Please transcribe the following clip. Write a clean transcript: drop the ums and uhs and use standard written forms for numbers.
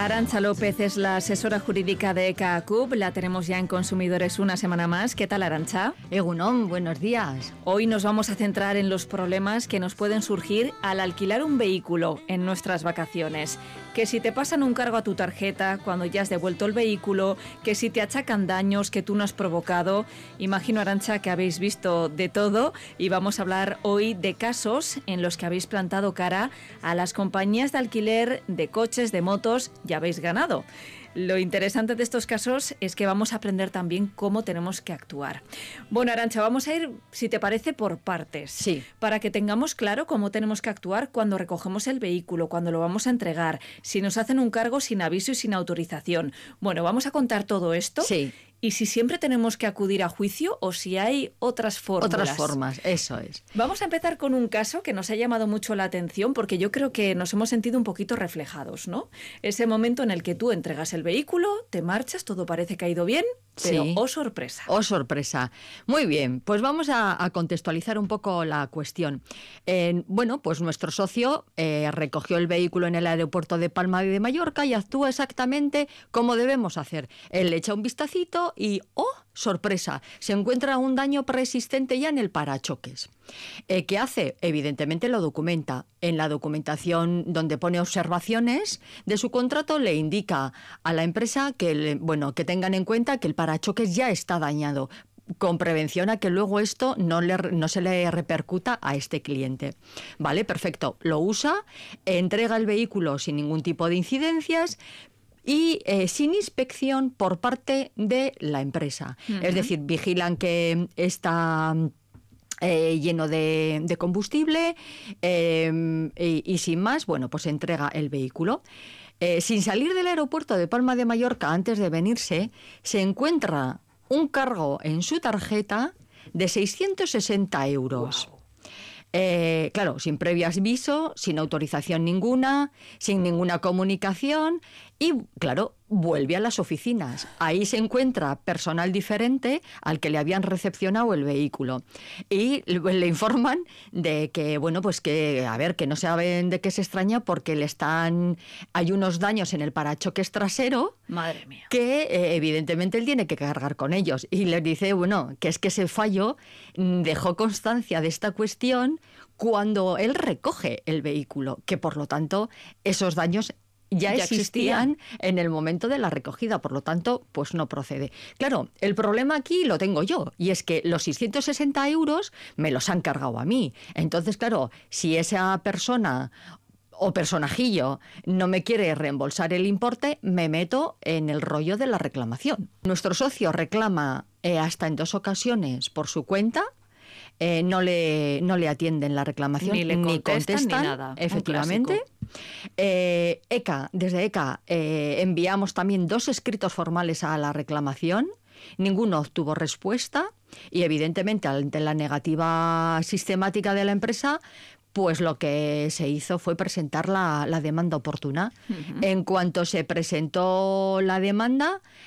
Arantxa López es la asesora jurídica de ECA ACUB. La tenemos ya en Consumidores una semana más. ¿Qué tal, Arantxa? Egunon, buenos días. Hoy nos vamos a centrar en los problemas que nos pueden surgir al alquilar un vehículo en nuestras vacaciones. Que si te pasan un cargo a tu tarjeta cuando ya has devuelto el vehículo, que si te achacan daños que tú no has provocado. Imagino, Arantxa, que habéis visto de todo y vamos a hablar hoy de casos en los que habéis plantado cara a las compañías de alquiler de coches, de motos, y habéis ganado. Lo interesante de estos casos es que vamos a aprender también cómo tenemos que actuar. Bueno, Arantxa, vamos a ir, si te parece, por partes. Sí. Para que tengamos claro cómo tenemos que actuar cuando recogemos el vehículo, cuando lo vamos a entregar, si nos hacen un cargo sin aviso y sin autorización. Bueno, vamos a contar todo esto. Sí. Y si siempre tenemos que acudir a juicio o si hay otras fórmulas. Otras formas, eso es. Vamos a empezar con un caso que nos ha llamado mucho la atención porque yo creo que nos hemos sentido un poquito reflejados, ¿no? Ese momento en el que tú entregas el vehículo, te marchas, todo parece que ha ido bien, pero sí. ¡oh, sorpresa! ¡Oh, sorpresa! Muy bien, pues vamos a contextualizar un poco la cuestión. Bueno, pues nuestro socio recogió el vehículo en el aeropuerto de Palma de Mallorca y actúa exactamente como debemos hacer. Él le echa un vistacito y ¡oh, sorpresa! Se encuentra un daño preexistente ya en el parachoques. ¿Qué hace? Evidentemente lo documenta. En la documentación donde pone observaciones de su contrato le indica a la empresa que tengan en cuenta que el parachoques ya está dañado, con prevención a que luego esto no se le repercuta a este cliente. Vale, perfecto. Lo usa, entrega el vehículo sin ningún tipo de incidencias y sin inspección por parte de la empresa. Uh-huh. Es decir, vigilan que está lleno de combustible y sin más, bueno, pues entrega el vehículo. Sin salir del aeropuerto de Palma de Mallorca antes de venirse, se encuentra un cargo en su tarjeta de 660 euros. Wow. Claro, sin previo aviso, sin autorización ninguna, sin ninguna comunicación y, claro, vuelve a las oficinas. Ahí se encuentra personal diferente al que le habían recepcionado el vehículo y le informan de que, bueno, pues que no saben de qué se extraña porque hay unos daños en el parachoques trasero. Madre mía. Que evidentemente él tiene que cargar con ellos y les dice, bueno, que es que ese fallo dejó constancia de esta cuestión cuando él recoge el vehículo, que por lo tanto esos daños ya existían en el momento de la recogida, por lo tanto, pues no procede. Claro, el problema aquí lo tengo yo, y es que los 660 euros me los han cargado a mí. Entonces, claro, si esa persona o personajillo no me quiere reembolsar el importe, me meto en el rollo de la reclamación. Nuestro socio reclama hasta en 2 ocasiones por su cuenta. No le atienden la reclamación, ni contestan ni nada. Efectivamente. Desde ECA enviamos también 2 escritos formales a la reclamación. Ninguno obtuvo respuesta y evidentemente ante la negativa sistemática de la empresa, pues lo que se hizo fue presentar la demanda oportuna. Uh-huh. En cuanto se presentó la demanda,